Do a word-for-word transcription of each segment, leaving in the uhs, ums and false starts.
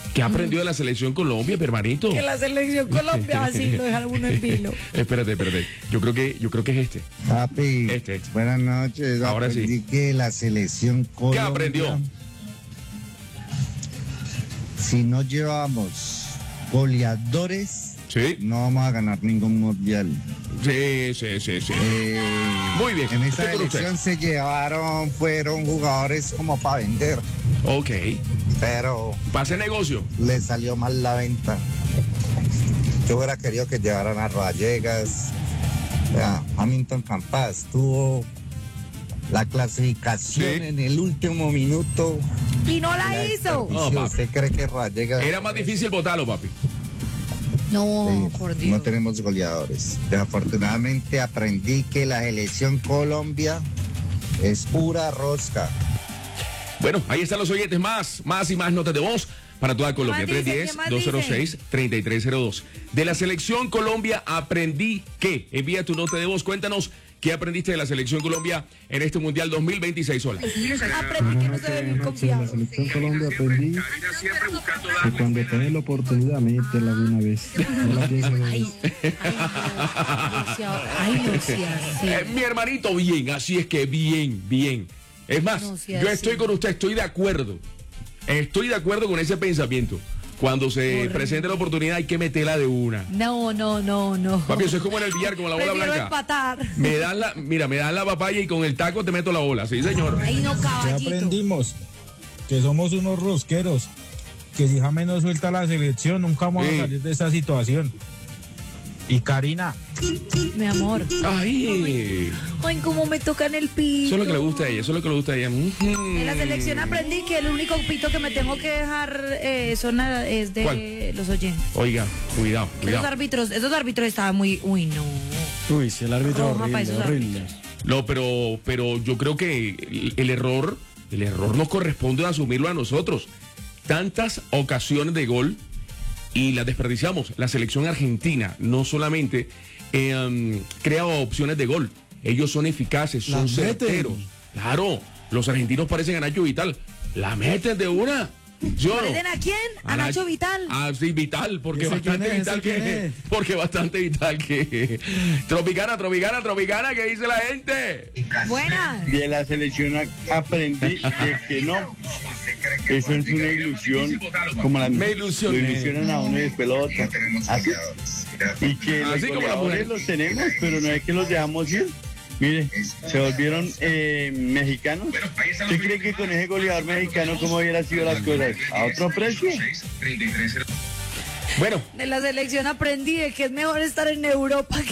¿Qué aprendió de la selección Colombia, mi hermanito? Que la selección Colombia así lo deja uno en vilo. Espérate, espérate. Yo creo que, yo creo que es este. Papi, Este, este. buenas noches. Ahora Aprendí sí. que la selección Colombia, ¿Qué aprendió? Si no llevamos goleadores, Sí, no vamos a ganar ningún mundial. sí, sí, sí, sí. Eh, Muy bien. En esta Estoy con usted. selección se llevaron, fueron jugadores como para vender, Ok. pero Pase negocio. le salió mal la venta. Yo hubiera querido que llevaran a Vallegas, a Hamilton Campas, tuvo la clasificación Sí. en el último minuto. Y no la La hizo. No, desperdició. papi. ¿Usted cree que Vallegas? Era más difícil votarlo, papi. No, Sí, por no Dios. tenemos goleadores. Desafortunadamente aprendí que la selección Colombia es pura rosca. Bueno, ahí están los oyentes. Más, más y más notas de voz para toda Colombia. ¿Qué más dice? tres uno cero, ¿Qué más dos cero seis, tres tres cero dos. De la selección Colombia aprendí que. Envía tu nota de voz. Cuéntanos qué aprendiste de la selección Colombia en este Mundial dos mil veintiséis. Hola. Aprendí que no se debe vivir En la confiado. selección Colombia aprendí que cuando tenés la oportunidad, métela de una vez. No la pienses dos Ay, veces. ay, no sea- ay, no sea así. Eh, mi hermanito, bien. Así es que bien, bien. Es más, No sea yo así. estoy con usted. Estoy de acuerdo. Estoy de acuerdo con ese pensamiento. Cuando se Horrible. presente la oportunidad hay que meterla de una. No, no, no, no. Papi, eso es como en el billar, como la bola Prefiero blanca. empatar. Me das la, mira, me das la papaya y con el taco te meto la bola. Sí, señor. Ay, no, ¿Qué caballito. aprendimos? Que somos unos rosqueros. Que si James no suelta la selección, nunca vamos Sí. a salir de esa situación. Y Karina, Mi amor. Ay, Ay, cómo me tocan el pito. eso es lo que le gusta a ella, eso es lo que le gusta a ella. En la selección aprendí que el único pito que me tengo que dejar eh, son a- es de ¿Cuál? los oyentes. Oiga, cuidado, Esos cuidado. árbitros, esos árbitros estaban muy, uy, no. Uy, si el árbitro Roja para horrible, esos horrible. No, pero, pero yo creo que el, el error, el error nos corresponde asumirlo a nosotros. Tantas ocasiones de gol y las desperdiciamos. La selección argentina no solamente eh, um, crea opciones de gol, ellos son eficaces, son Las meten. certeros. Claro, los argentinos parecen a Nacho Vital. La meten de una. ¿Sí o no? ¿Parecen a quién? A Nacho Vital. Ah, sí, Vital, porque ¿Ese bastante quién es? vital ¿Ese quién que. es? Porque bastante vital que. Tropicana, Tropicana, Tropicana, ¿qué dice la gente? Buenas. De la selección a- aprendí de que no. Eso es una ilusión, como la Me ilusioné. lo ilusionan a uno y después lo otro. Así. Y que los Así como la goleadores mujer. los tenemos, pero no es que los dejamos ir. Mire, se volvieron eh, mexicanos. ¿Usted cree que con ese goleador mexicano cómo hubiera sido las cosas? ¿A otro precio? Bueno, De la selección aprendí de que es mejor estar en Europa que...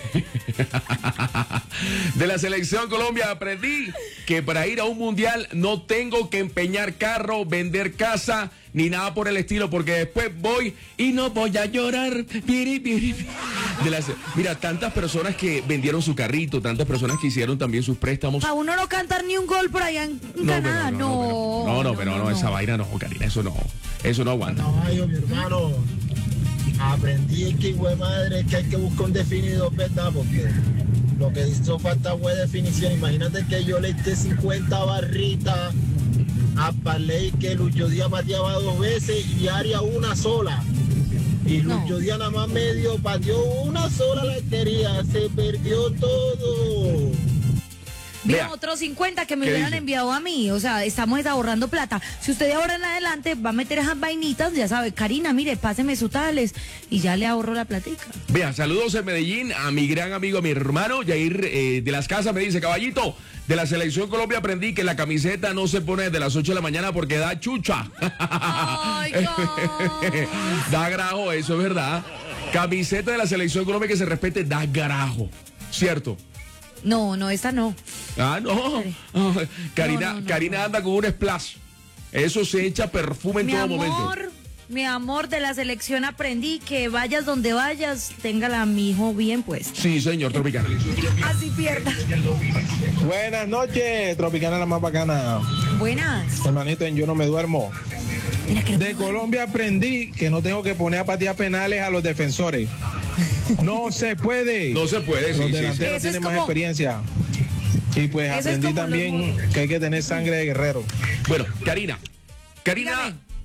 de la selección Colombia aprendí que para ir a un mundial no tengo que empeñar carro, vender casa, ni nada por el estilo, porque después voy y no voy a llorar. Piri, piri, piri. De las- mira, tantas personas que vendieron su carrito, tantas personas que hicieron también sus préstamos. Para uno no cantar ni un gol por allá en Canadá, pero no. no, no, pero no, esa vaina no, Karina, eso no, eso no aguanta. Caballo, mi hermano, aprendí que güey madre que hay que buscar un definido, ¿verdad? Porque lo que hizo falta fue definición. Imagínate que yo le eché cincuenta barritas a Parley, que Lucho Díaz pateaba dos veces y Aria una sola. Y No. Lucho Díaz nada más medio pateó una sola latería, se perdió todo. Vieron Vea. otros cincuenta que me ¿Qué hubieran dice? enviado a mí. O sea, estamos ahorrando plata. Si usted de ahora en adelante va a meter esas vainitas, ya sabe, Karina, mire, páseme sus tales y ya le ahorro la platica. Vea, saludos en Medellín a mi gran amigo, a mi hermano Yair eh, de las Casas. Me dice, caballito, de la selección Colombia aprendí que la camiseta no se pone desde las ocho de la mañana porque da chucha. Ay, no. Da grajo, eso es verdad. Camiseta de la selección Colombia que se respete, da grajo. ¿Cierto? No, no, esta no. Ah, no. Ah, Karina, No, no, no, Karina no. anda con un splash. Eso se echa perfume en Mi todo amor, momento. mi amor, de la selección aprendí que vayas donde vayas, téngala a mi hijo bien pues. Sí, señor Tropicana. Así pierda. buenas noches, Tropicana la más bacana. Buenas. Hermanito, en Yo No Me Duermo. Mira que De Colombia aprendí que no tengo que poner a patear penales a los defensores. No se puede. No se puede, sí, Los sí, sí. delanteros Eso es tienen más como- experiencia. Y pues Eso es aprendí como también los- que hay que tener sangre de guerrero. Bueno, Karina. Karina, Dígame.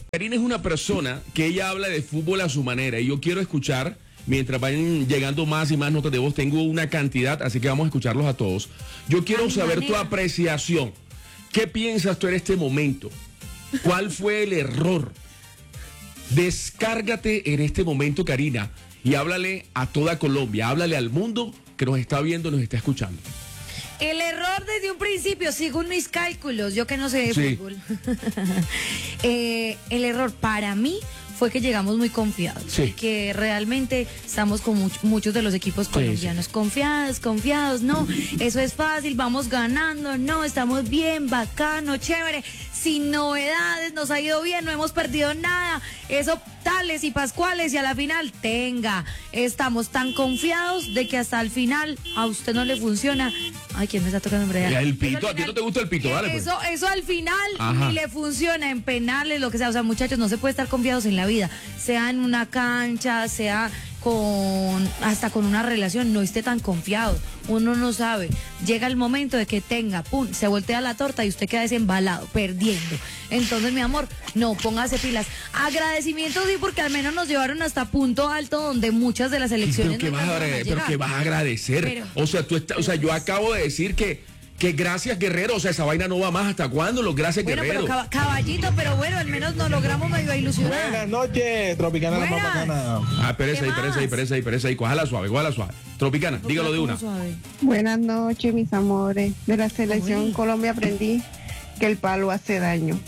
Karina es una persona que ella habla de fútbol a su manera y yo quiero escuchar, mientras vayan llegando más y más notas de voz, tengo una cantidad, así que vamos a escucharlos a todos. Yo quiero Ay, saber manera. tu apreciación. ¿Qué piensas tú en este momento? ¿Cuál fue el error? Descárgate en este momento, Karina, y háblale a toda Colombia, háblale al mundo que nos está viendo, nos está escuchando. El error desde un principio, según mis cálculos, yo que no sé de Sí. fútbol, eh, el error para mí fue que llegamos muy confiados. Sí. Que realmente estamos con much- muchos de los equipos Sí, colombianos confiados, confiados. No, eso es fácil, vamos ganando. No, estamos bien, bacano, chévere. Sin novedades, nos ha ido bien, no hemos perdido nada. Eso tales y pascuales y a la final tenga. Estamos tan confiados de que hasta el final a usted no le funciona. Ay, ¿quién me está tocando hombre? El Eso pito, al ¿a ti no final- te gusta el pito? Dale, pues. Eso, eso al final Ajá. ni le funciona en penales, lo que sea. O sea, muchachos, no se puede estar confiados en la vida. Sea en una cancha, sea con hasta con una relación, no esté tan confiado. Uno no sabe. Llega el momento de que tenga, pum, se voltea la torta y usted queda desembalado, perdiendo. Entonces, mi amor, no, póngase pilas. Agradecimiento sí, porque al menos nos llevaron hasta punto alto donde muchas de las Pero elecciones que no vas a alcanzaron a agradecer, pero llegar. que vas a agradecer. Pero- o sea, tú estás, o sea, yo acabo de decir que, que gracias Guerrero, o sea, esa vaina no va más. ¿Hasta cuándo? Los gracias Bueno, Guerrero. pero cab- caballito, pero bueno, al menos nos logramos medio ilusionar. Buenas noches, Tropicana la más Buenas. bacana. Ah, espérese ¿Qué ahí, espérese ahí, más? espérese ahí, espérese ahí. Cójala suave, cójala suave. Tropicana, dígalo de una. Suave. Buenas noches, mis amores. De la selección Uy. Colombia aprendí que el palo hace daño.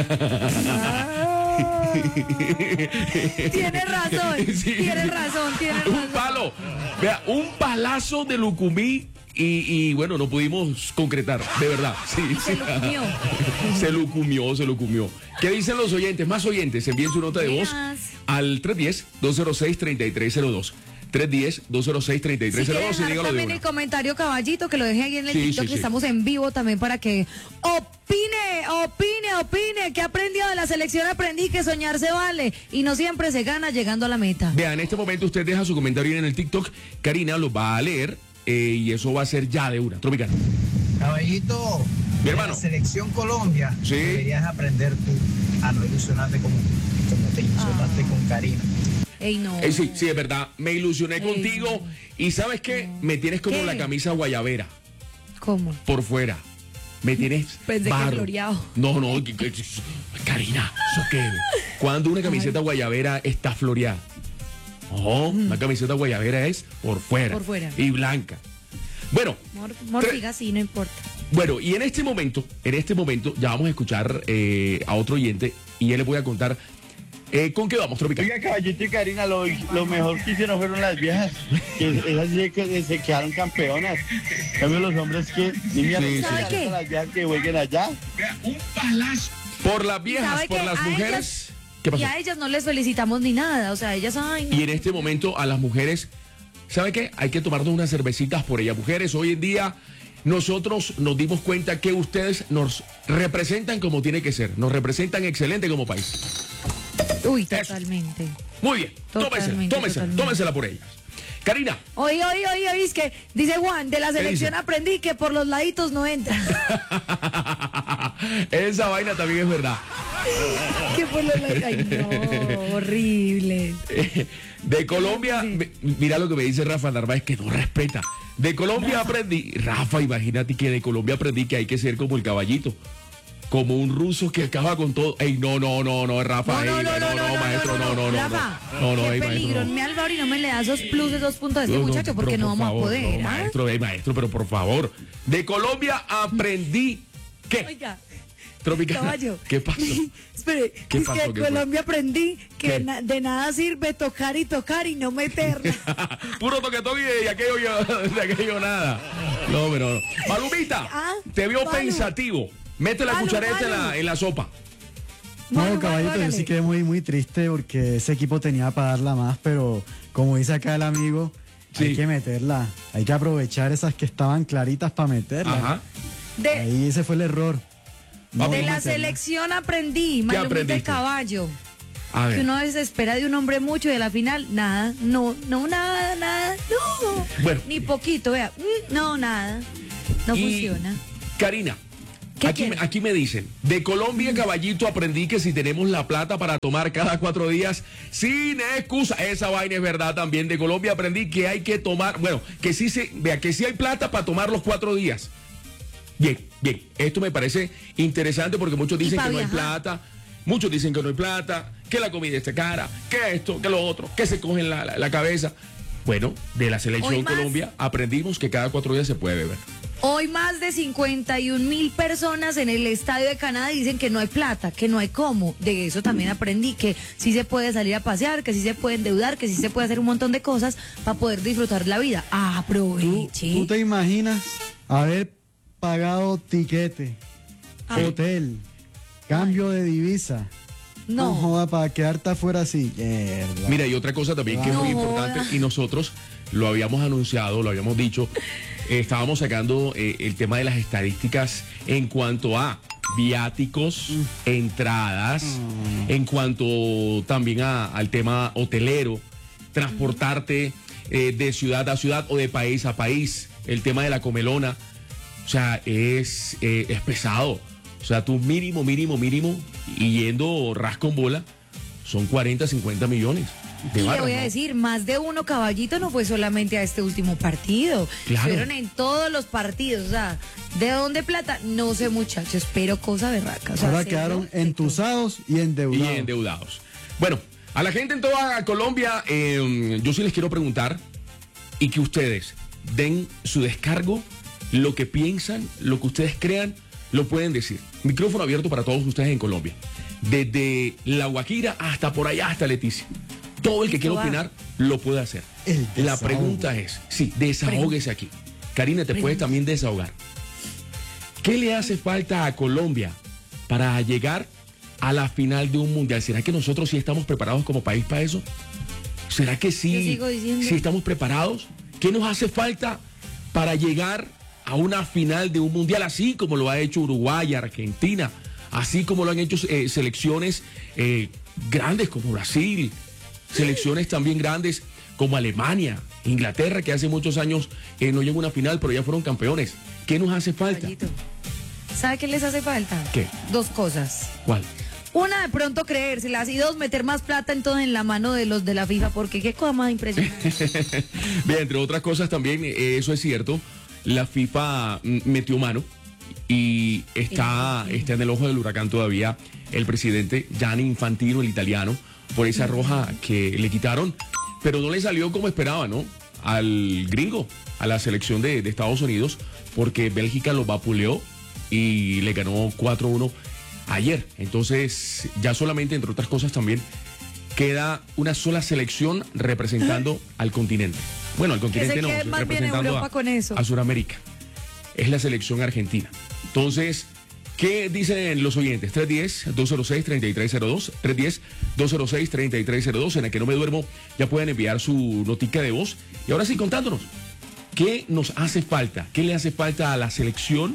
Tiene razón, Sí. tiene razón, tiene razón. Un palo. Vea, un palazo de Lucumí y, y, bueno, no pudimos concretar, de verdad. Sí, Se sí. lucumió. Se lucumió, se lucumió. ¿Qué dicen los oyentes? Más oyentes, envíen su nota de voz Buenas. al tres uno cero, dos cero seis, tres tres cero dos. tres uno cero, dos cero seis, tres tres Si cero quiere dos y dejar dígalo de también una. el comentario, caballito, que lo deje ahí en el Sí, TikTok, sí, que sí. estamos en vivo también para que opine, opine, opine. ¿Qué aprendió de la selección? Aprendí que soñar se vale y no siempre se gana llegando a la meta. Vean, en este momento usted deja su comentario en el TikTok. Karina lo va a leer eh, y eso va a ser ya de una. Tropicana. Caballito, Mi hermano. la selección Colombia, Sí. deberías aprender tú a no ilusionarte como, como te ilusionaste con Karina. Ey, no. Eh, sí, sí, es verdad. Me ilusioné Ey, contigo no. y ¿sabes qué? Me tienes como ¿Qué? la camisa guayabera ¿Cómo? por fuera. Me tienes Pensé que barro. floreado. No, no, que- que- Karina, ¿eso qué? Cuando una camiseta guayabera está floreada. Oh, una camiseta guayabera es por fuera. Por fuera. Y blanca. Bueno, Mor, mor Tre- siga así, no importa. bueno, y en este momento, en este momento, ya vamos a escuchar eh, a otro oyente y él les voy a contar eh, con qué vamos, Tropical. Oiga, Caballito y Karina, lo, lo mejor que hicieron fueron las viejas, que esas sí que se quedaron campeonas. En cambio, los hombres que, ni mierda, Sí, sí. ¿Sabe qué? las viejas que jueguen allá. Por las viejas, ¿Sabe por qué? las A mujeres. ellas- ¿Qué pasó? Y a ellas no les felicitamos ni nada, o sea, ellas, ay, no. Y en este momento a las mujeres, ¿sabe qué? Hay que tomarnos unas cervecitas por ellas. Mujeres, hoy en día nosotros nos dimos cuenta que ustedes nos representan como tiene que ser. Nos representan excelente como país. Uy, Eso. totalmente. Muy bien, tómensela, Totalmente, tómensela, totalmente. tómensela por ellas. Karina, Oye, oye, oye, oye, es que dice Juan, de la selección dice? aprendí que por los laditos no entra. esa vaina también es verdad. que por los laditos. Ay, no, horrible. De Colombia, Sí. me- mira lo que me dice Rafa Narváez, que no respeta. De Colombia aprendí, Rafa, imagínate que de Colombia aprendí que hay que ser como el caballito. Como un ruso que acaba con todo. Ey, no, no, no, no, Rafa, ey, maestro, no, no, no. Rafa, no, no, qué ey, peligro. maestro, no. Me Álvaro y no me le da esos plus, esos puntos de este No, no, muchacho, porque pero no por vamos favor, a poder. no, ¿ah? maestro, ey, maestro, pero por favor. De Colombia aprendí. ¿Qué? Oiga, Tropicana. caballo. ¿Qué pasó? Espere, ¿Qué es pasó? que en ¿Qué fue? Colombia aprendí que ¿Qué? na- de nada sirve tocar y tocar y no meterla. Puro toquetón y de aquello, yo- de aquello nada. No, pero no. Palumita, Ah, te vio Malu. pensativo. Mete la Malu, cuchareta en la, Malu. en la sopa. Bueno, No, bueno, caballito, yo hágale. sí quedé muy, muy triste porque ese equipo tenía para darla más, pero como dice acá el amigo, Sí. hay que meterla. Hay que aprovechar esas que estaban claritas para meterla. Ajá. De, Ahí ese fue el error. No de la meterla. selección aprendí, Malumita aprendiste? el caballo. A Que ver. uno desespera de un hombre mucho y a la final, nada, no, no, nada, nada, no. Bueno. Ni poquito, vea, mm, no, nada. No Y, funciona. Karina, Aquí, me- aquí me dicen, de Colombia, caballito, aprendí que si tenemos la plata para tomar cada cuatro días, sin excusa, esa vaina es verdad también. De Colombia aprendí que hay que tomar, bueno, que sí se, vea, que sí hay plata para tomar los cuatro días. Bien, bien, esto me parece interesante porque muchos Y dicen pa' que no hay viajar. plata, muchos dicen que no hay plata, que la comida está cara, que esto, que lo otro, que se cogen la, la, la cabeza. Bueno, de la selección Hoy más. Colombia aprendimos que cada cuatro días se puede beber. Hoy más de cincuenta y un mil personas en el estadio de Canadá dicen que no hay plata, que no hay cómo. De eso también aprendí, que sí se puede salir a pasear, que sí se puede endeudar, que sí se puede hacer un montón de cosas para poder disfrutar la vida. Ah, ¿Tú, aproveche. tú te imaginas haber pagado tiquete, Ay. hotel, cambio de divisa? No. joda, para quedarte afuera así. Mierda. Mira, y otra cosa también que es No muy joda. importante, y nosotros lo habíamos anunciado, lo habíamos dicho, eh, estábamos sacando eh, el tema de las estadísticas en cuanto a viáticos, entradas, en cuanto también a- al tema hotelero, transportarte eh, de ciudad a ciudad o de país a país, el tema de la comelona, o sea, es, eh, es pesado. O sea, tú mínimo, mínimo, mínimo, y yendo ras con bola, son cuarenta, cincuenta millones de Y le barras, voy a ¿no? decir, más de uno caballito no fue solamente a este último partido. Claro. Fueron en todos los partidos. O sea, ¿de dónde plata? No sé, muchachos, pero cosa berraca. O sea, Ahora se quedaron dio de entusados y Y endeudados. endeudados. Bueno, a la gente en toda Colombia, eh, yo sí les quiero preguntar y que ustedes den su descargo, lo que piensan, lo que ustedes crean, lo pueden decir. Micrófono abierto para todos ustedes en Colombia. Desde La Guajira hasta por allá, hasta Leticia. Todo el que quiera va. opinar lo puede hacer. El La desahogo. pregunta es, sí, desahóguese aquí. Karina, te puedes también desahogar. ¿Qué le hace falta a Colombia para llegar a la final de un mundial? ¿Será que nosotros sí estamos preparados como país para eso? ¿Será que Yo sí, sigo diciendo. sí estamos preparados? ¿Qué nos hace falta para llegar a una final de un mundial así como lo ha hecho Uruguay, Argentina, así como lo han hecho eh, selecciones eh, grandes como Brasil, selecciones también grandes como Alemania, Inglaterra, que hace muchos años eh, no llegó a una final, pero ya fueron campeones? ¿Qué nos hace falta? caballito. ¿Sabe qué les hace falta? ¿Qué? Dos cosas. ¿Cuál? Una, de pronto creérselas, y dos, meter más plata en todo en la mano de los de la FIFA, porque qué cosa más impresionante. Bien, entre otras cosas también, eh, eso es cierto, la FIFA mm, metió mano y está, está en el ojo del huracán todavía el presidente Gianni Infantino, el italiano, por esa roja que le quitaron, pero no le salió como esperaba, ¿no? Al gringo, a la selección de, de Estados Unidos, porque Bélgica lo vapuleó y le ganó cuatro uno ayer. Entonces, ya solamente, entre otras cosas también, queda una sola selección representando al continente. Bueno, al continente se no, quede más bien representando Europa a, con eso. a Sudamérica. Es la selección argentina. Entonces, ¿qué dicen los oyentes? tres uno cero, dos cero seis, tres tres cero dos, tres uno cero, dos cero seis, tres tres cero dos, en la que no me duermo, ya pueden enviar su notica de voz. Y ahora sí, contándonos, ¿qué nos hace falta? ¿Qué le hace falta a la selección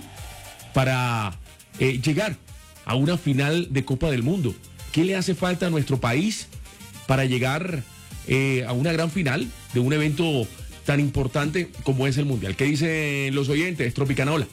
para eh, llegar a una final de Copa del Mundo? ¿Qué le hace falta a nuestro país para llegar eh, a una gran final de un evento tan importante como es el Mundial? ¿Qué dicen los oyentes? Tropicanola.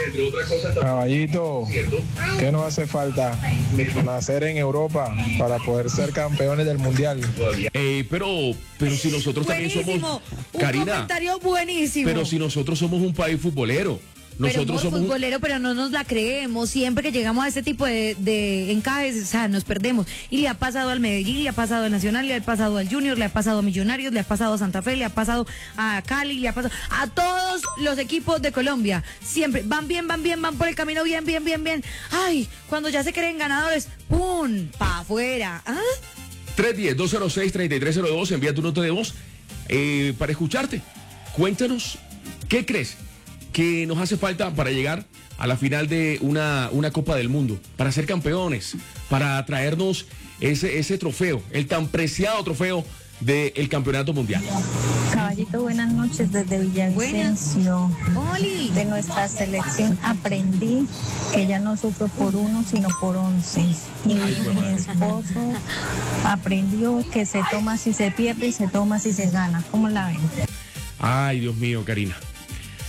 Caballito, ¿qué nos hace falta? Nacer en Europa para poder ser campeones del mundial. Eh, pero, pero si nosotros también Buenísimo. somos... Un Karina, comentario buenísimo. pero si nosotros somos un país futbolero. Nosotros pero somos un- futbolero, pero no nos la creemos. Siempre que llegamos a este tipo de, de encajes, o sea, nos perdemos. Y le ha pasado al Medellín, le ha pasado al Nacional, le ha pasado al Junior, le ha pasado a Millonarios, le ha pasado a Santa Fe, le ha pasado a Cali, le ha pasado a todos los equipos de Colombia. Siempre van bien, van bien, van por el camino bien, bien, bien, bien. Ay, cuando ya se creen ganadores, ¡pum! ¡Pa' afuera! ¿Ah? tres uno cero, dos cero seis, tres tres cero dos, envía tu nota de voz eh, para escucharte. Cuéntanos, ¿qué crees que nos hace falta para llegar a la final de una, una Copa del Mundo, para ser campeones, para traernos ese, ese trofeo, el tan preciado trofeo del Campeonato Mundial? Caballito, buenas noches desde Villavicencio. ¡Oli! De nuestra selección aprendí que ya no sufro por uno, sino por once. Y mi esposo aprendió que se toma si se pierde y se toma si se gana. ¿Cómo la ven? Ay, Dios mío, Karina.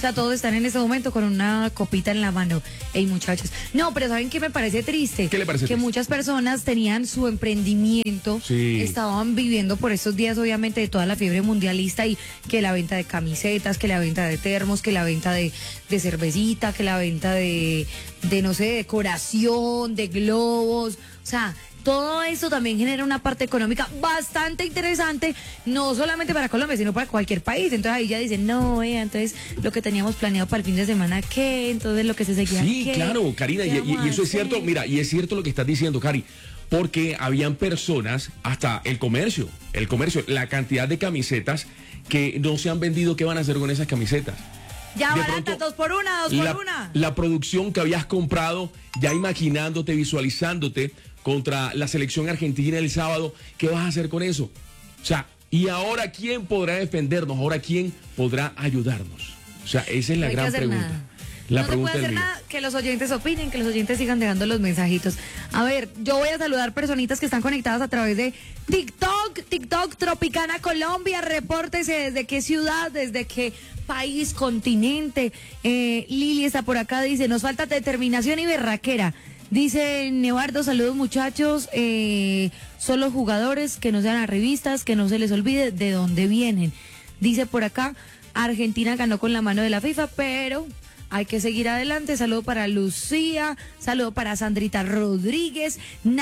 sea, todos están en ese momento con una copita en la mano. Ey, muchachos. No, pero ¿saben qué me parece triste? ¿Qué le parece Que triste? muchas personas tenían su emprendimiento, Sí. estaban viviendo por estos días, obviamente, de toda la fiebre mundialista y que la venta de camisetas, que la venta de termos, que la venta de, de cervecita, que la venta de, de, no sé, decoración, de globos. O sea, todo eso también genera una parte económica bastante interesante, no solamente para Colombia, sino para cualquier país. Entonces ahí ya dicen, no, eh, entonces lo que teníamos planeado para el fin de semana, ¿qué? Entonces lo que se seguía, Sí, ¿qué? claro, Karina, y, ¿Qué y- vamos y a eso es hacer? cierto, mira, y es cierto lo que estás diciendo, Cari, porque habían personas, hasta el comercio, el comercio, la cantidad de camisetas que no se han vendido, ¿qué van a hacer con esas camisetas? Ya de barata, pronto, dos por una, dos por La, una. la producción que habías comprado, ya imaginándote, visualizándote contra la selección argentina el sábado, ¿qué vas a hacer con eso? O sea, ¿y ahora quién podrá defendernos? ¿Ahora quién podrá ayudarnos? O sea, esa es la No hay que gran hacer pregunta. nada. La no pregunta se puede del hacer día. nada, que los oyentes opinen, que los oyentes sigan dejando los mensajitos. A ver, yo voy a saludar personitas que están conectadas a través de TikTok, TikTok Tropicana Colombia, repórtese desde qué ciudad, desde qué país, continente. Eh, Lili está por acá, dice, nos falta determinación y berraquera. Dice Nevardo, saludos muchachos, eh, son los jugadores que no sean a revistas, que no se les olvide de dónde vienen. Dice por acá, Argentina ganó con la mano de la FIFA, pero hay que seguir adelante. Saludo para Lucía, saludo para Sandrita Rodríguez,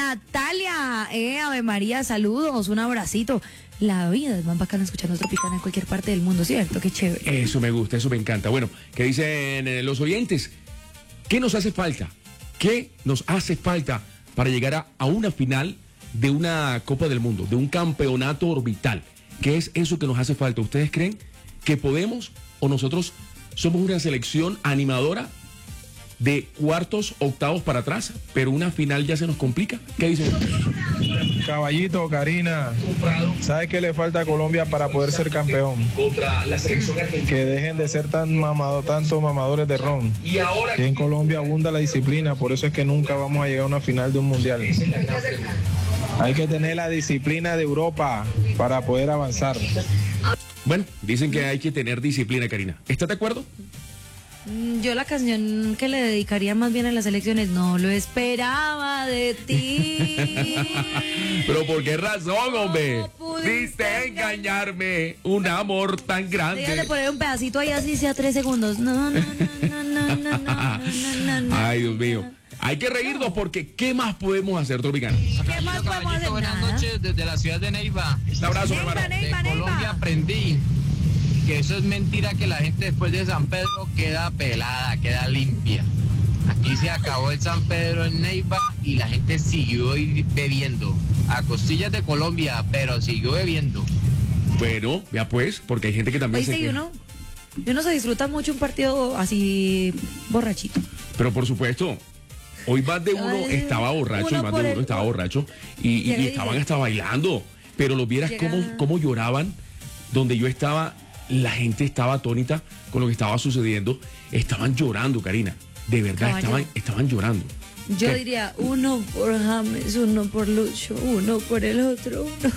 Natalia, eh, Ave María, saludos, un abracito. La vida es más bacana escuchando Tropicana en cualquier parte del mundo, ¿cierto? Qué chévere. Eso me gusta, eso me encanta. Bueno, ¿qué dicen eh, los oyentes? ¿Qué nos hace falta? ¿Qué nos hace falta para llegar a, a una final de una Copa del Mundo, de un campeonato orbital? ¿Qué es eso que nos hace falta? ¿Ustedes creen que podemos o nosotros somos una selección animadora de cuartos, octavos para atrás, pero una final ya se nos complica? ¿Qué dicen? Caballito, Karina, ¿sabes qué le falta a Colombia para poder ser campeón? Que dejen de ser tan mamados, tanto mamadores de ron. Que en Colombia abunda la disciplina, por eso es que nunca vamos a llegar a una final de un mundial. Hay que tener la disciplina de Europa para poder avanzar. Bueno, dicen que hay que tener disciplina, Karina. ¿Estás de acuerdo? Mm, Yo la canción que le dedicaría más bien a las elecciones, no lo esperaba de ti. Pero ¿por qué razón, hombre? pudiste Viste engañarme, un amor tan grande. Déjale poner un pedacito ahí así sea tres segundos. No, no, no, no, no, no, no, no, no. Ay, Dios mío. Hay que reírnos porque ¿qué más podemos hacer, Tropicana? ¿Qué más podemos hacer? Buenas Nada. noches desde la ciudad de Neiva. Un abrazo, mi Neiva, hermano. Neiva, De Neiva. Colombia aprendí que eso es mentira, que la gente después de San Pedro queda pelada, queda limpia. Aquí se acabó el San Pedro en Neiva y la gente siguió ir bebiendo. A costillas de Colombia, pero siguió bebiendo. Bueno, ya pues, porque hay gente que también Oíste, se y queja. uno, y uno se disfruta mucho un partido así borrachito. Pero por supuesto, hoy más de uno Ay, estaba borracho, uno y más por de el- uno estaba borracho y, y- Llega y y estaban dice- hasta bailando. Pero los vieras Llega- cómo, cómo lloraban. Donde yo estaba, la gente estaba atónita con lo que estaba sucediendo. Estaban llorando, Karina. De verdad, Caballo. estaban, estaban llorando. Yo ¿Qué? diría uno por James, uno por Lucho, uno por el otro, uno.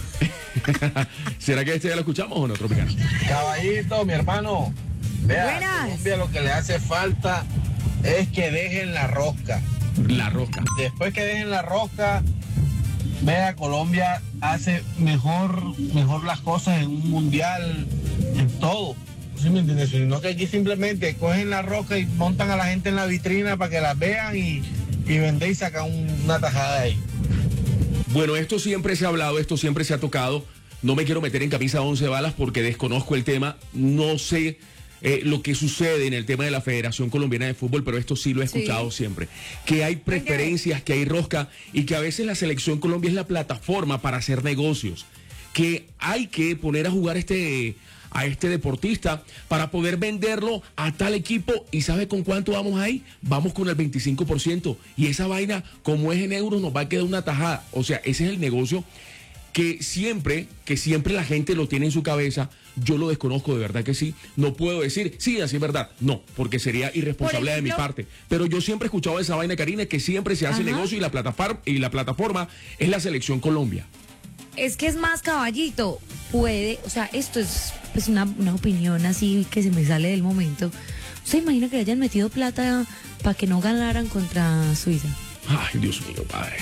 ¿Será que este ya lo escuchamos o no, Tropicana? Caballito, mi hermano. Vea, Buenas. a Colombia lo que le hace falta es que dejen la rosca. La rosca. Después que dejen la rosca, vea, Colombia hace mejor, mejor las cosas en un mundial, en todo. ¿Sí me entiendes? Sino que aquí simplemente cogen la rosca y montan a la gente en la vitrina para que las vean y, y venden y sacan un- una tajada ahí. Bueno, esto siempre se ha hablado, esto siempre se ha tocado. No me quiero meter en camisa de once balas porque desconozco el tema. No sé eh, lo que sucede en el tema de la Federación Colombiana de Fútbol, pero esto sí lo he Sí. escuchado siempre. Que hay preferencias, que hay rosca y que a veces la Selección Colombia es la plataforma para hacer negocios. Que hay que poner a jugar este... a este deportista para poder venderlo a tal equipo. ¿Y sabe con cuánto vamos ahí? Vamos con el veinticinco por ciento. Y esa vaina, como es en euros, nos va a quedar una tajada. O sea, ese es el negocio que siempre, que siempre la gente lo tiene en su cabeza. Yo lo desconozco, de verdad que sí. No puedo decir, sí, así es verdad. No, porque sería irresponsable Por de mi ejemplo- parte. Pero yo siempre he escuchado esa vaina, Karina, que siempre se hace Ajá. negocio y la plataforma, y la plataforma es la Selección Colombia. Es que es más, caballito, puede, o sea, esto es pues una, una opinión así que se me sale del momento. ¿Usted imagina que hayan metido plata para que no ganaran contra Suiza? Ay, Dios mío, padre.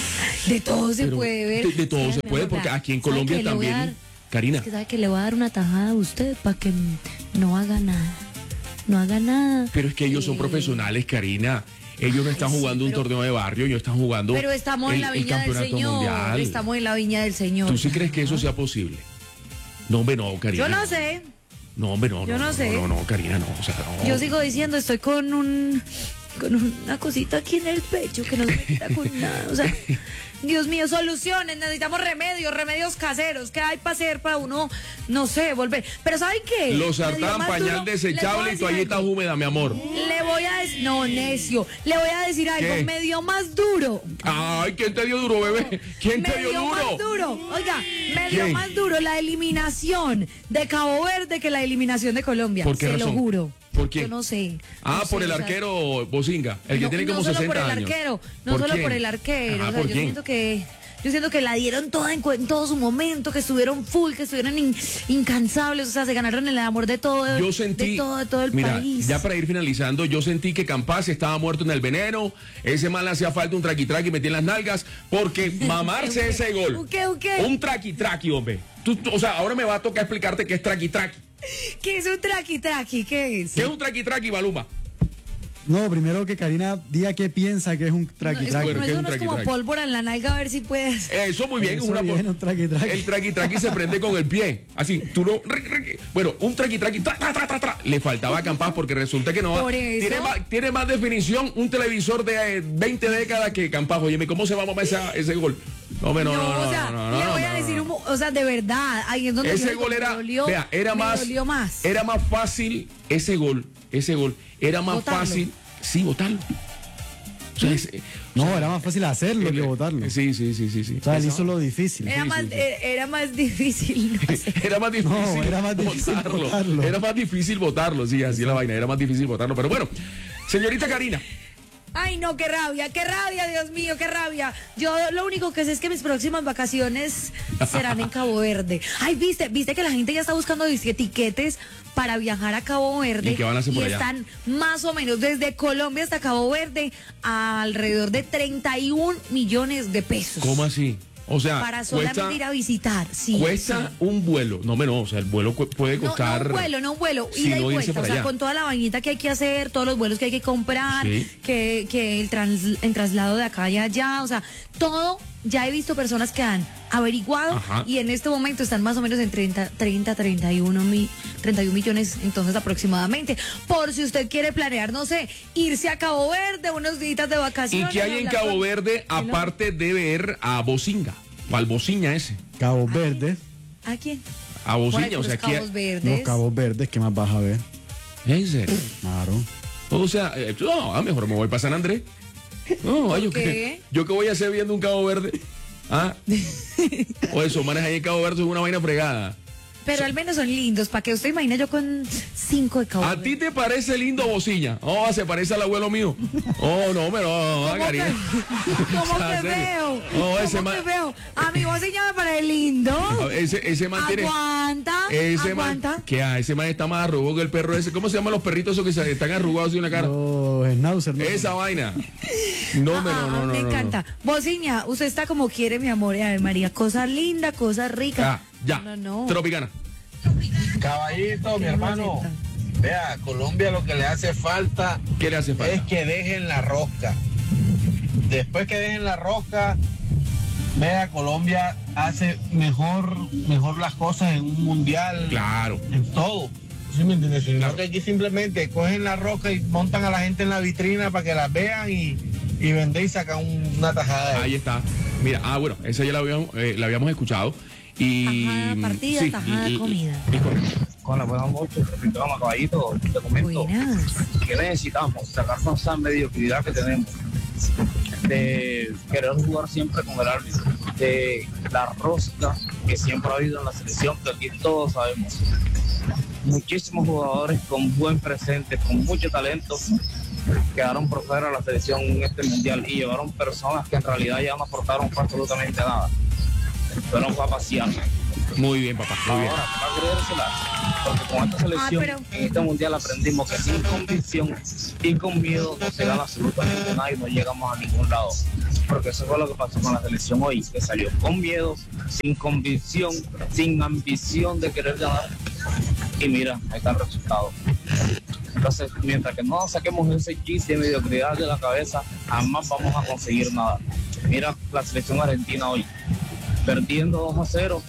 De todo se Pero puede ver. De, de todo Sí, se mi puede, amor, porque vea, aquí en ¿sabe Colombia qué? Le voy a también, dar- Karina. Es que sabe que le voy a dar una tajada a usted para que no haga nada. No haga nada. Pero es que ellos son Eh, profesionales, Karina. Ellos no están sí, jugando pero- un torneo de barrio, ellos están jugando Pero estamos en el- la el viña del campeonato Señor. mundial. Estamos en la viña del Señor. ¿Tú sí crees que eso sea posible? No, hombre, no, Karina. Yo no sé. No, hombre, no. Yo no sé. No, no, no, Karina, no. O sea, no. Yo sigo diciendo, estoy con un con una cosita aquí en el pecho que no se me quita con nada. O sea, Dios mío, soluciones, necesitamos remedios, remedios caseros. ¿Qué hay para hacer para uno, no sé, volver? Pero ¿saben qué? Los Me dio sartán, más pañal duro. Les voy desechable a y decir toallitas algo. húmedas, mi amor. Le voy a decir, no, necio, le voy a decir algo, ¿Qué? me dio más duro. Ay, ¿quién te dio duro, bebé? ¿Quién te Me dio dio duro? más duro. Oiga, me dio ¿Quién? más duro la eliminación de Cabo Verde que la eliminación de Colombia. ¿Por qué Se razón? lo juro. ¿Por quién? Yo no sé. Ah, No sé, por el o sea, arquero Bocinga, el que no, tiene no como solo sesenta por el años. arquero, no ¿Por solo quién? por el arquero. Ajá, o sea, ¿por yo quién? siento que yo siento que la dieron toda en, cu- en todo su momento, que estuvieron full, que estuvieron in- incansables, o sea, se ganaron el amor de todo, Yo sentí, de todo, de todo el mira, país. ya para ir finalizando, yo sentí que Campas estaba muerto en el veneno, ese mal le hacía falta un traqui traqui metí en las nalgas, porque mamarse ese gol. ¿Un qué, un qué? Un traqui traqui, hombre. Tú- tú- o sea, ahora me va a tocar explicarte qué es traqui traqui. ¿Qué es un traqui traqui? ¿Qué es? ¿Qué es un traqui traqui, Baluma? No, primero que Karina diga qué piensa que es un traqui No, es, traqui. Bueno, no, ¿qué es eso un no es traqui como traqui? pólvora en la nalga, a ver si puedes. Eso muy bien, es Eso una viene, un traqui traqui. El traqui traqui se prende con el pie. Así, tú lo. Bueno, un traqui traqui. Tra, tra, tra, tra, tra. Le faltaba a Campas porque resulta que no. Por eso. Tiene más, tiene más definición un televisor de eh, veinte décadas que Campas. Oye, ¿cómo se va a mamar esa- ese gol? No, hombre, no, no, no. o sea, no, no, le no, voy no, a no, decir, no. un, mo- o sea, de verdad, ahí es donde yo Ese digo, gol me era. dolió, Vea, era me más. dolió más. Era más fácil ese gol. Ese gol. Era más Botarlo. fácil. Sí, votarlo. O sea, ese- No, era más fácil hacerlo que votarlo. Sí, sí, sí, sí, sí. O sea, él hizo lo difícil. Era, sí, más, sí, sí. eh, era más difícil. No sé. Era más difícil, No, era más difícil votarlo. votarlo. Era más difícil votarlo, sí, así la vaina. Era más difícil votarlo. Pero bueno, señorita Karina, Ay, no, qué rabia, qué rabia, Dios mío, qué rabia. Yo lo único que sé es que mis próximas vacaciones serán en Cabo Verde. Ay, viste, viste que la gente ya está buscando dizque, tiquetes para viajar a Cabo Verde. ¿Y qué van a hacer por Y allá? están más o menos desde Colombia hasta Cabo Verde a alrededor de treinta y un millones de pesos. ¿cómo así? O sea, Para solamente cuesta, ir a visitar, sí. cuesta sí. un vuelo. No, menos, o sea, el vuelo cu- puede No, costar. no un vuelo, no un vuelo, si ida y no irse vuelta, o para sea, allá. con toda la vainita que hay que hacer, todos los vuelos que hay que comprar, Sí. que, que el, trans- el traslado de acá y allá, o sea, todo, ya he visto personas que han averiguado Ajá. y en este momento están más o menos en treinta, treinta, treinta y uno, mi- treinta y un millones entonces aproximadamente, por si usted quiere planear, no sé, irse a Cabo Verde, unos días de ¿Y vacaciones. qué hay en hablar Cabo con- Verde aparte de ver a Bocinga? O al Bociña ese. Cabo Verde. ¿A quién? A Por ahí, Bociña, o por sea, los aquí. Cabos Verdes. Los Cabos Verdes, ¿qué más vas a ver? ¿En serio? Claro. O sea, eh, no, a mejor me voy para San Andrés. No, yo qué? qué, yo qué voy a hacer viendo un Cabo Verde. ¿Ah? O eso, manes ahí en Cabo Verde es una vaina fregada. Pero al menos son lindos, para que usted imagine yo con cinco de Cabo ¿A Verde. ti te parece lindo Bociña? Oh, se parece al abuelo mío. Oh, no, pero no, ¿Cómo Karina. que, ¿cómo O sea, que en serio. veo? No, ese ¿Cómo man- que veo? A mi bociña me parece lindo. A- Ese, ese man tiene. Aguanta, Ese man, aguanta. ¿qué hay? Ese man está más arrugado que el perro ese. ¿Cómo se llaman los perritos esos que se- están arrugados de una cara? Los Schnauzer. ¿no? Esa vaina. No, me Ah, no, no, no. me no, encanta. Bociña, usted está como quiere, mi amor. A ver, María, cosa linda, cosa no. rica. Ah, ya. No, no. Tropicana. Caballito, mi Qué hermano. receta. Vea, Colombia lo que le hace falta ¿Qué le hace falta? es que dejen la rosca. Después que dejen la rosca, vea, Colombia hace mejor, mejor las cosas en un mundial, Claro. en todo. ¿Sí me entiendes? Sino que aquí simplemente cogen la rosca y montan a la gente en la vitrina para que las vean y, y venden y sacan un- una tajada. de Ahí está. Mira, ah, bueno, esa ya la habíamos, eh, la habíamos escuchado. Y. Tajada partida, sí, tajada y- y- comida. y correcto. Con la buena noche, programa Caballito, te comento Buenas. que necesitamos sacarnos esa mediocridad que tenemos de querer jugar siempre con el árbitro, de la rosca que siempre ha habido en la selección, que aquí todos sabemos. Muchísimos jugadores con buen presente, con mucho talento, quedaron por fuera de la selección en este mundial y llevaron personas que en realidad ya no aportaron absolutamente nada. pero no fue a pasear. Muy bien, papá, muy bien. Ahora, para creérsela, porque con esta selección, Ah, pero- en este mundial aprendimos que sin convicción y con miedo no se gana absolutamente nada y no llegamos a ningún lado. Porque eso fue lo que pasó con la selección hoy, que salió con miedo, sin convicción, sin ambición de querer ganar. Y mira, ahí está el resultado. Entonces, mientras que no saquemos ese chiste de mediocridad de la cabeza, jamás vamos a conseguir nada. Mira la selección argentina hoy, perdiendo dos a cero,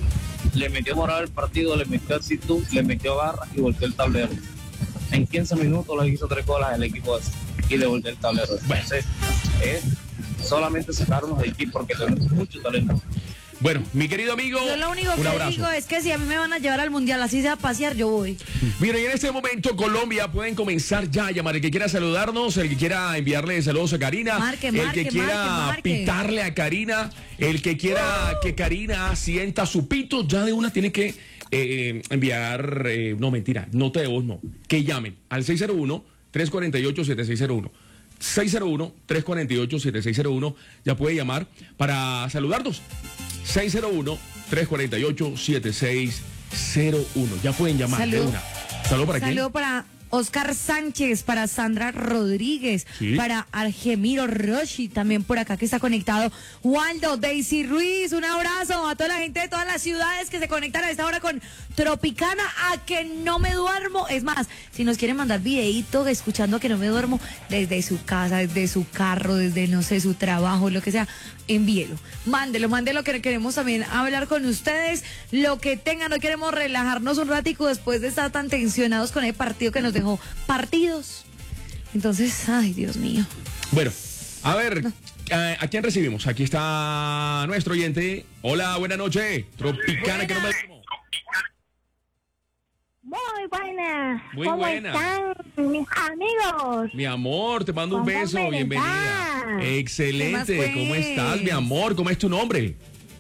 le metió moral al partido, le metió actitud, le metió garra y volteó el tablero. En quince minutos le hizo tres goles el equipo ese y le volteó el tablero. Entonces, es solamente sacarnos de aquí porque tenemos mucho talento. Bueno, mi querido amigo, Yo lo único un que abrazo. digo es que si a mí me van a llevar al mundial, así sea a pasear, yo voy. Mira, y en este momento Colombia pueden comenzar ya a llamar. El que quiera saludarnos, el que quiera enviarle saludos a Karina, Marque, el marque, que quiera marque, marque. pitarle a Karina, el que quiera que Karina sienta su pito, ya de una tiene que eh, enviar, eh, no mentira, nota de voz no, que llamen al seis cero uno, tres cuatro ocho, siete seis cero uno. seis cero uno, tres cuatro ocho, siete seis cero uno, ya puede llamar para saludarnos. seis cero uno, tres cuatro ocho, siete seis cero uno. Ya pueden llamar de Saludo. una. Saludo para Saludo quién. para Oscar Sánchez, para Sandra Rodríguez, Sí. para Argemiro Roshi, también por acá que está conectado. Waldo, Daisy Ruiz, un abrazo a toda la gente de todas las ciudades que se conectan a esta hora con Tropicana, a que no me duermo. Es más, si nos quieren mandar videíto escuchando a que no me duermo desde su casa, desde su carro, desde no sé, su trabajo, lo que sea, envíelo. Mándelo, mándelo que queremos también hablar con ustedes. Lo que tengan, no queremos relajarnos un ratico después de estar tan tensionados con el partido que nos dejó partidos. Entonces, ay, Dios mío. Bueno, a ver, ¿a, a quién recibimos? Aquí está nuestro oyente. Hola, buena noche. Tropicana, que no me duermo. Muy buenas. Muy ¿Cómo buena. están mis amigos? Mi amor, te mando un ¿Cómo beso, me bienvenida. va? Excelente, ¿Qué más, ¿cómo pues? estás, mi amor? ¿Cómo es tu nombre?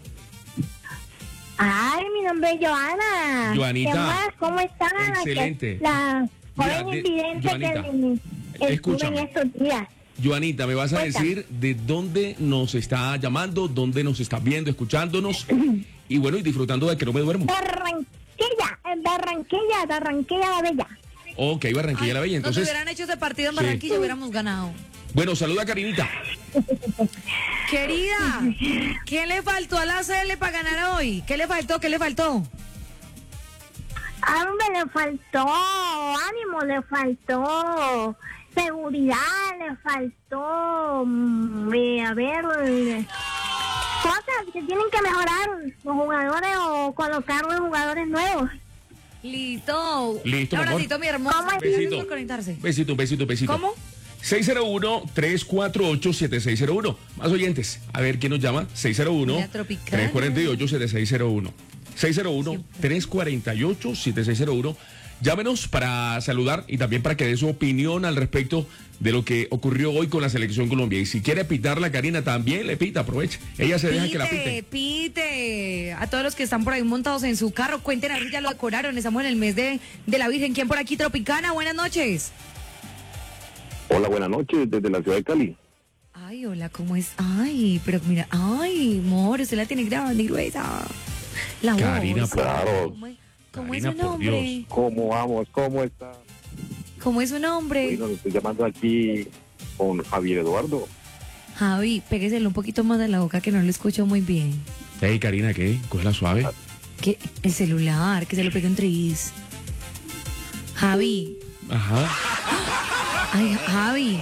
Ay, mi nombre es Joana. Joanita. ¿Qué más? ¿Cómo están? Excelente. Que La Mira, joven de- invidente Joanita, que me- estuve escúchame. en estos días. Joanita, me vas a Cuéntame. decir de dónde nos está llamando, dónde nos está viendo, escuchándonos y bueno, y disfrutando de que no me duermo. Barranquilla, en Barranquilla, Barranquilla la Bella. Ok, Barranquilla la Bella. Si Entonces, hubieran hecho ese partido en Sí. Barranquilla, hubiéramos ganado. bueno, saluda a Karinita. Querida, ¿qué le faltó a la C L para ganar hoy? ¿Qué le faltó? ¿Qué le faltó? Hombre, le faltó ánimo, le faltó seguridad, le faltó, mm, eh, a ver, eh, cosas que tienen que mejorar los jugadores o colocar los jugadores nuevos. Listo. Listo, Un mi amor. abracito, mi hermosa. ¿Cómo es? Gracias Besito. por conectarse. Besito, besito, besito. ¿Cómo? seis cero uno, tres cuatro ocho, siete seis cero uno. Más oyentes. A ver quién nos llama. seis cero uno, Mira, Tropicana. tres cuatro ocho, siete seis cero uno. seis cero uno, tres cuatro ocho, siete seis cero uno. Llámenos para saludar y también para que dé su opinión al respecto de lo que ocurrió hoy con la selección Colombia. Y si quiere pitar la Karina, también le pita, aproveche. Ella se deja que la Pite, pite. pite. A todos los que están por ahí montados en su carro, cuenten a ver, ya lo decoraron. Estamos en el mes de, de la Virgen. ¿Quién por aquí? Tropicana, buenas noches. Hola, buenas noches, desde la ciudad de Cali. Ay, hola, ¿cómo es? Ay, pero mira, ay, amor, usted la tiene grande y gruesa. La voz. Karina, claro. ¿Cómo es, cómo es Karina, su por nombre? Dios. ¿Cómo vamos? ¿Cómo está? ¿Cómo es su nombre? Bueno, le estoy llamando aquí con Javier Eduardo. Javi, pégueselo un poquito más de la boca que no lo escucho muy bien. Hey, Karina, ¿qué? Cógela suave. ¿Qué? El celular, que se lo pegue un tris. Javi. Ajá. Ay, Javi.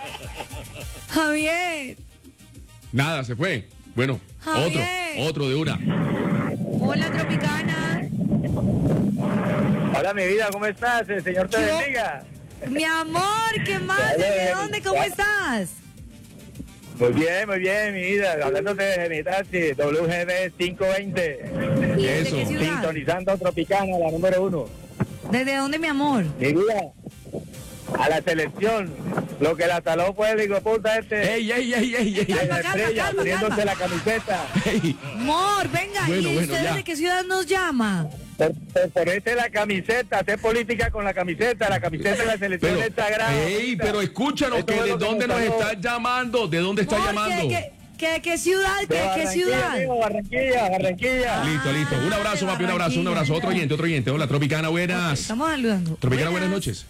Javier. Nada, se fue. Bueno, Javier. otro, otro de una. Hola, Tropicana. Hola, mi vida, ¿cómo estás? El Señor te Yo- bendiga. Mi amor, ¿qué más? ¿Desde dónde? ¿Cómo estás? Muy bien, muy bien, mi vida. Hablándote de Genitasi, W G B quinientos veinte. ¿Y desde qué ciudad? Sintonizando Tropicana, la número uno. ¿Desde dónde, mi amor? Mi vida, a la selección. Lo que la taló fue el hijo de puta este. ¡Ey, ey, ey, ey, ey! De la Calma, calma, estrella, calma, poniéndose calma. la camiseta. Amor, venga. Bueno, ¿Y bueno, usted ya. desde qué ciudad nos llama? Por, por ponerte la camiseta, hacer política con la camiseta. La camiseta de la selección Pero, es sagrada. ey, pero escúchanos, Esto que es de lo que dónde nos nos salvó. estás llamando, de dónde está Amor, llamando. ¿qué, qué, ¿Qué, qué ciudad? ¿Qué, qué ciudad? Amigo, Barranquilla, Barranquilla. Listo, listo. Un abrazo, papi, un abrazo, un abrazo. Otro oyente, otro oyente. Hola, Tropicana, buenas. Estamos saludando. Tropicana, buenas noches.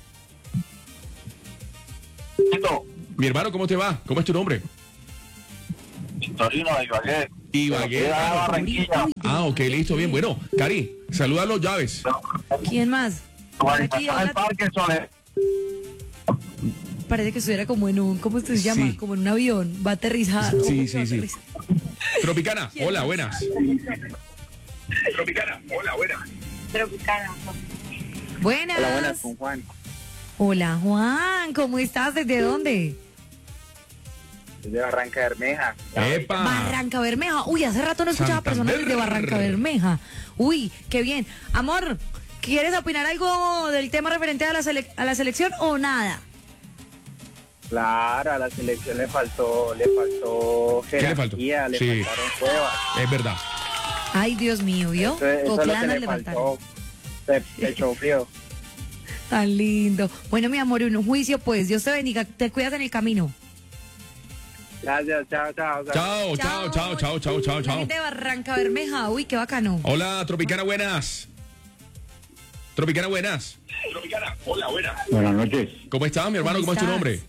Mi hermano, ¿cómo te va? ¿Cómo es tu nombre? Victorino de Ibagué. Ibagué. Barranquilla. Ah, ok, listo, bien. Bueno, Cari, saluda a los llaves. ¿Quién más? Aquí, el parque Soler. Parece que estuviera como en un, ¿cómo se llama? Sí. Como en un avión, va a aterrizar. Sí, sí, sí. Tropicana, hola, buenas. Tropicana, hola, buenas. Tropicana. Buenas. Hola, buenas, con Juan. Hola, Juan, ¿cómo estás? ¿Desde dónde? Desde Barranca Bermeja. ¡Epa! Barranca Bermeja. Uy, hace rato no escuchaba Santander. personas de Barranca Bermeja. Uy, qué bien. Amor, ¿quieres opinar algo del tema referente a la, sele- a la selección o nada? Claro, a la selección le faltó, le faltó ¿Qué le faltó? jerarquía, le Sí. faltaron cuevas. Es verdad. Ay, Dios mío, ¿vio? Eso, es- eso es lo que Coclana le le faltó. faltaron. Se, se echó frío. Tan lindo. Bueno, mi amor, un juicio, pues. Dios te bendiga. Te cuidas en el camino. Gracias, chao, chao. Chao, chao, chao, chao, chao, chao, La chao. gente de Barranca Bermeja. Uy, qué bacano. Hola, Tropicana, buenas. Tropicana, buenas. Tropicana, hola, buenas. Buenas noches. ¿Cómo estás, mi hermano? ¿Cómo es tu estás? nombre?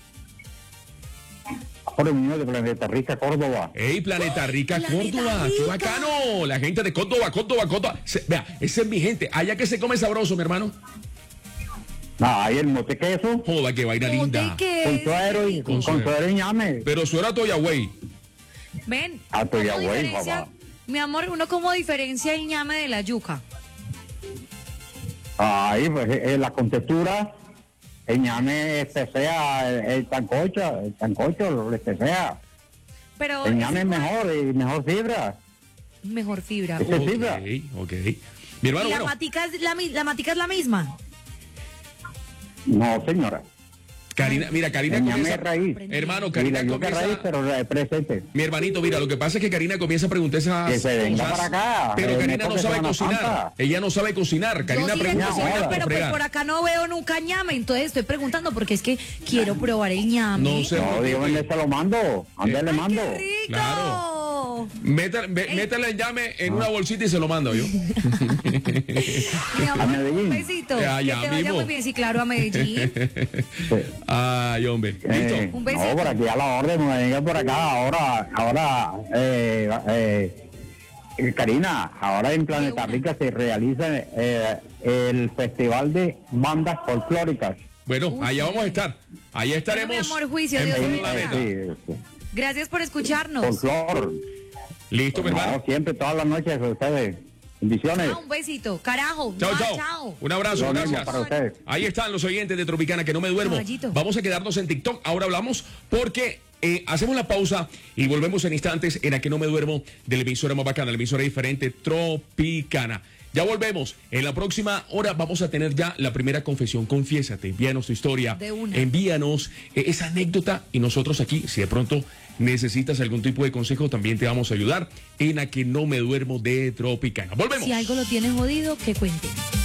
Jorge Muñoz de Planeta Rica, Córdoba. Ey, Planeta Rica, Planeta Córdoba. ¡Qué Rica! bacano! La gente de Córdoba, Córdoba, Córdoba. Se- vea, esa es mi gente. Allá que se come sabroso, mi hermano. Ah, ahí el mote queso, Joda, qué vaina Mote linda. queso. con suero y Con con, suero. suero y ñame. Pero suena Toyagüey. Ven. Ah, pues ya, ¿cómo güey, diferencia- papá. Mi amor, ¿uno cómo diferencia el ñame de la yuca? Ahí, pues, eh, la contextura, el ñame espesea, el, el tancocho, el tancocho lo espesea. Pero El es ñame es igual. mejor y mejor fibra. Mejor fibra. Ese es fibra. Ok, ok. Mi hermano, ¿Y la bueno. matica, es la, mi- la matica es la misma? No, señora. Karina, mira, Karina El ñame comienza. es raíz. Hermano, Y Karina la yuca es comienza. raíz, pero es presente. Mi hermanito, mira, lo que pasa es que Karina comienza a preguntar esas Que se venga cosas, para acá. pero Eh, Karina me no toque sabe Semana cocinar. Santa. Ella no sabe cocinar. Karina Yo sí le pregunta cocino, cosas por pero pues fregar. por acá no veo nunca ñame, entonces estoy preguntando porque es que quiero probar el ñame. No sé. No, dígame dónde se lo mando. ¿Dónde le mando? ¡Qué rico! Claro. Métale, ve- métale el llame en una bolsita y se lo mando yo. Mi A amor, Medellín. un besito. Ya, que ya te vaya mismo. muy bien. Sí, claro, a Medellín. Ay, hombre. ¿Listo? Eh, Un besito. no, por aquí a la orden, me venga por acá. Ahora, ahora, eh, eh, eh, Karina, ahora en Planeta Rica se realiza eh, el Festival de Bandas Folclóricas. Bueno, allá vamos a estar. Allá estaremos. Bueno, mi amor, juicio, en Dios Pueblo te La bendiga. Meta. Sí, Gracias por escucharnos. folclor. Listo, mi hermano. No, siempre, todas las noches, ustedes. Bendiciones. Ah, un besito. Carajo. Chao, Ah, chao. chao. Un abrazo, Lo mismo gracias. para ustedes. Ahí están los oyentes de Tropicana, que no me duermo. Caballito. Vamos a quedarnos en TikTok. Ahora hablamos porque eh, hacemos la pausa y volvemos en instantes en A Que No Me Duermo de la emisora más bacana, la emisora diferente, Tropicana. Ya volvemos. En la próxima hora vamos a tener ya la primera confesión. Confiésate, envíanos tu historia. De una. Envíanos eh, esa anécdota y nosotros aquí, si de pronto necesitas algún tipo de consejo, también te vamos a ayudar en A Que No Me Duermo de Tropicana. Volvemos. Si algo lo tiene jodido, que cuente.